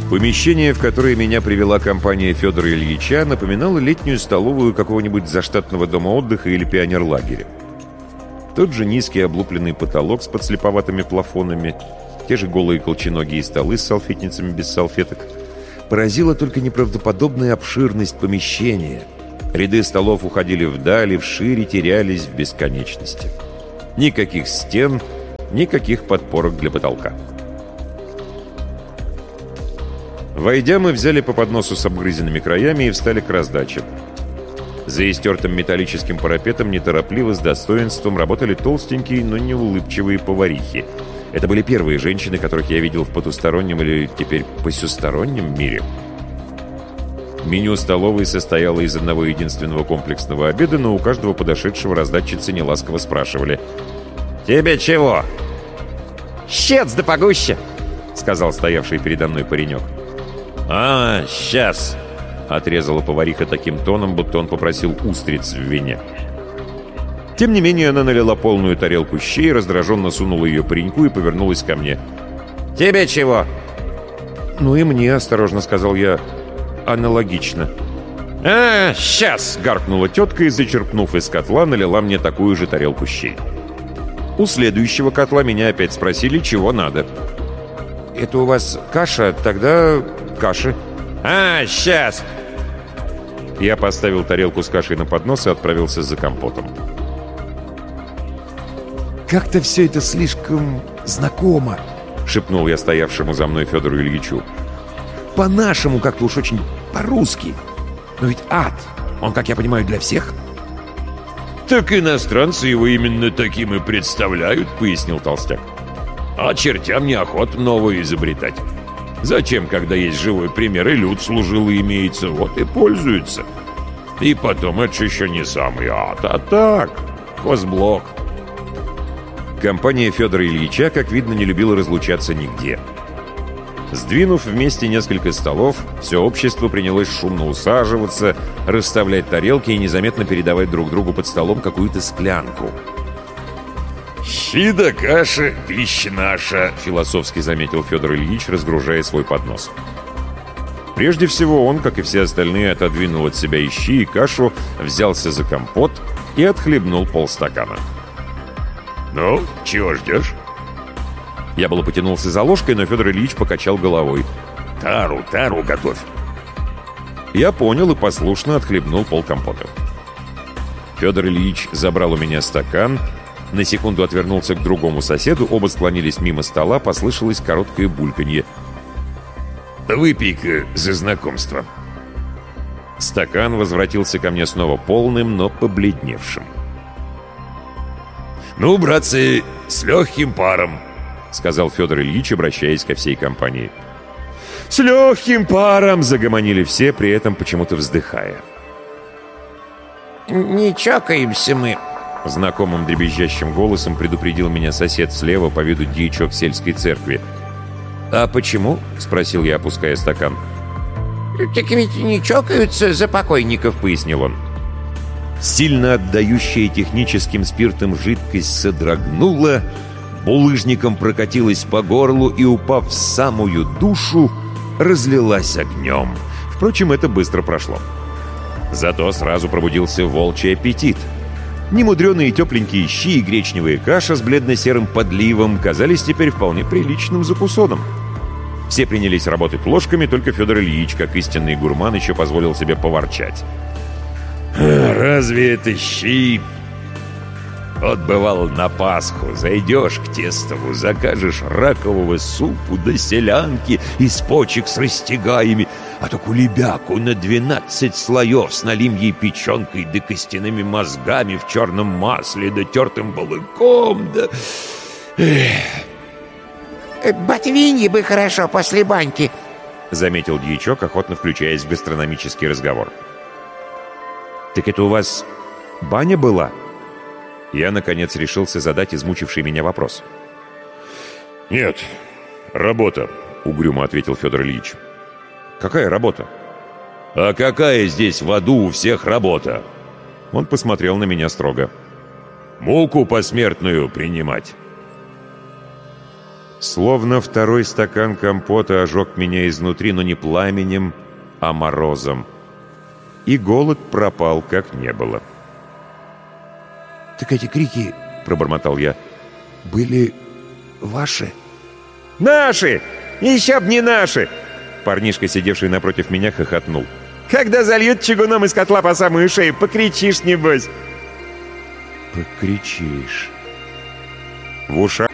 Помещение, в которое меня привела компания Федора Ильича, напоминало летнюю столовую какого-нибудь заштатного дома отдыха или пионерлагеря. Тот же низкий облупленный потолок с подслеповатыми плафонами, те же голые колченогие столы с салфетницами без салфеток. Поразила только неправдоподобная обширность помещения. Ряды столов уходили вдали, вширь и терялись в бесконечности. Никаких стен, никаких подпорок для потолка. Войдя, мы взяли по подносу с обгрызенными краями и встали к раздаче. За истертым металлическим парапетом неторопливо, с достоинством работали толстенькие, но неулыбчивые поварихи. Это были первые женщины, которых я видел в потустороннем или теперь посюстороннем мире. Меню столовой состояло из одного единственного комплексного обеда, но у каждого подошедшего раздатчицы неласково спрашивали: «Тебе чего?» «Щец да погуще», — сказал стоявший передо мной паренек. «А, сейчас!» — отрезала повариха таким тоном, будто он попросил устриц в вине. Тем не менее, она налила полную тарелку щей, раздраженно сунула ее пареньку и повернулась ко мне. «Тебе чего?» «Ну и мне», — осторожно сказал я, — «аналогично». «А, сейчас!» — гаркнула тетка и, зачерпнув из котла, налила мне такую же тарелку щей. У следующего котла меня опять спросили, чего надо. «Это у вас каша? Тогда каши». «А, сейчас!» Я поставил тарелку с кашей на поднос и отправился за компотом. «Как-то все это слишком знакомо», — шепнул я стоявшему за мной Федору Ильичу. «По-нашему как-то уж очень по-русски. Но ведь ад, он, как я понимаю, для всех». «Так иностранцы его именно таким и представляют», — пояснил толстяк. «А чертям неохота новое изобретать. Зачем, когда есть живой пример, и люд служилый имеется, вот и пользуются. И потом, это же еще не самый ад, а так, хозблок». Компания Федора Ильича, как видно, не любила разлучаться нигде. Сдвинув вместе несколько столов, все общество принялось шумно усаживаться, расставлять тарелки и незаметно передавать друг другу под столом какую-то склянку. «Щи да каша, пища наша», — философски заметил Федор Ильич, разгружая свой поднос. Прежде всего он, как и все остальные, отодвинул от себя и щи, и кашу, взялся за компот и отхлебнул полстакана. «Ну, чего ждешь?» Я было потянулся за ложкой, но Федор Ильич покачал головой. «Тару готовь». Я понял и послушно отхлебнул полкомпота. Федор Ильич забрал у меня стакан, на секунду отвернулся к другому соседу, оба склонились мимо стола, послышалось короткое бульканье. «Выпей-ка за знакомство». Стакан возвратился ко мне снова полным, но побледневшим. «Ну, братцы, с легким паром», — сказал Федор Ильич, обращаясь ко всей компании. «С легким паром!» — загомонили все, при этом почему-то вздыхая. «Не чокаемся мы», — знакомым дребезжащим голосом предупредил меня сосед слева, по виду дьячок сельской церкви. «А почему?» — спросил я, опуская стакан. «Так ведь не чокаются за покойников», — пояснил он. Сильно отдающая техническим спиртом жидкость содрогнула, булыжником прокатилась по горлу и, упав в самую душу, разлилась огнем. Впрочем, это быстро прошло. Зато сразу пробудился волчий аппетит. Немудреные тепленькие щи и гречневая каша с бледно-серым подливом казались теперь вполне приличным закусоном. Все принялись работать ложками, только Федор Ильич, как истинный гурман, еще позволил себе поворчать. «Разве это щи?» Вот бывало на Пасху, зайдешь к тестову, закажешь ракового супу да селянки из почек с растягаями, а то кулебяку на 12 слоев с налимьей печенкой да костяными мозгами в черном масле да тертым балыком, да... «Ботвиньи бы хорошо после баньки», — заметил дьячок, охотно включаясь в гастрономический разговор. «Так это у вас баня была?» Я, наконец, решился задать измучивший меня вопрос. «Нет, работа», — угрюмо ответил Федор Ильич. «Какая работа?» «А какая здесь в аду у всех работа?» Он посмотрел на меня строго. «Муку посмертную принимать». Словно второй стакан компота ожег меня изнутри, но не пламенем, а морозом. И голод пропал, как не было. «Так эти крики, — пробормотал я, — были ваши?» «Наши! Еще б не наши!» Парнишка, сидевший напротив меня, хохотнул. «Когда зальют чугуном из котла по самую шею, покричишь, небось!» «Покричишь». В ушах